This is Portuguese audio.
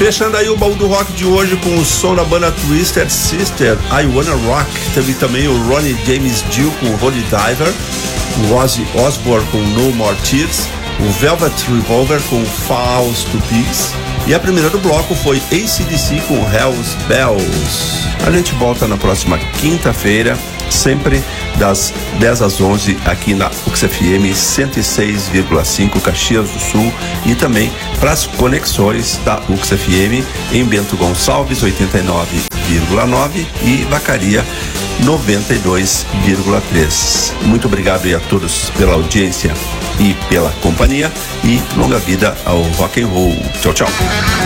Fechando aí o baú do rock de hoje com o som da banda Twisted Sister, I Wanna Rock. Teve também o Ronnie James Dio com Holy Diver, o Ozzy Osbourne com No More Tears, o Velvet Revolver com Falls to Peace, e a primeira do bloco foi AC/DC com Hell's Bells. A gente volta na próxima quinta-feira, sempre das 10 às 11 aqui na UXFM 106,5 Caxias do Sul, e também para as conexões da UXFM em Bento Gonçalves 89,9 e Vacaria 92,3. Muito obrigado aí a todos pela audiência e pela companhia, e longa vida ao rock and roll. Tchau, tchau.